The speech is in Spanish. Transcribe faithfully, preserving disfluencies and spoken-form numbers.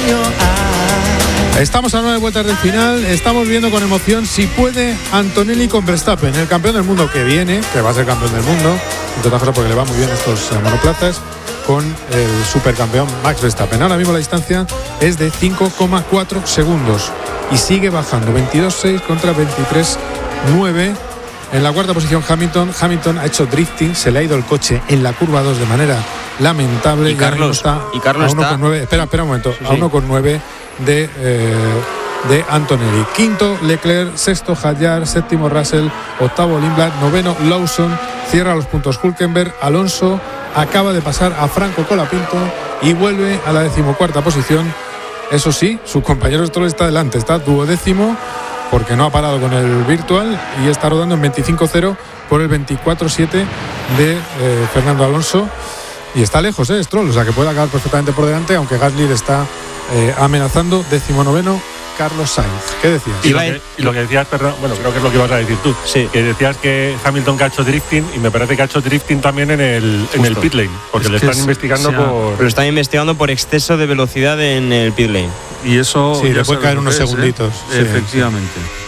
Estamos a nueve vueltas del final, estamos viendo con emoción si puede Antonelli con Verstappen, el campeón del mundo que viene, que va a ser campeón del mundo, entre otras cosas porque le va muy bien estos eh, monoplazas, con el supercampeón Max Verstappen. Ahora mismo la distancia es de cinco coma cuatro segundos y sigue bajando, veintidós seis contra veintitrés nueve. En la cuarta posición Hamilton, Hamilton ha hecho drifting, se le ha ido el coche en la curva dos de manera lamentable. Y Carlos está y Carlos a uno está coma nueve, espera, espera un momento, sí, a uno coma nueve de, eh, de Antonelli. Quinto Leclerc, sexto Hadjar, séptimo Russell, octavo Lindblad, noveno Lawson, cierra los puntos Hülkenberg. Alonso acaba de pasar a Franco Colapinto y vuelve a la decimocuarta posición. Eso sí, su compañero Stroll está delante, está duodécimo porque no ha parado con el virtual y está rodando en veinticinco cero por el veinticuatro siete de eh, Fernando Alonso. Y está lejos, ¿eh? Stroll, o sea que puede acabar perfectamente por delante, aunque Gasly le está eh, amenazando. Decimonoveno, Carlos Sainz. ¿Qué decías? Y lo que, y lo que decías, perdón, bueno, creo que es lo que ibas a decir tú. Sí. Que decías que Hamilton que ha hecho drifting, y me parece que ha hecho drifting también en el, en el pit lane, porque Es le que están es, investigando o sea, por. Pero están investigando por exceso de velocidad en el pit lane. Y eso Sí, ya le puede sabes caer lo unos que es, segunditos. ¿eh? Sí, Efectivamente.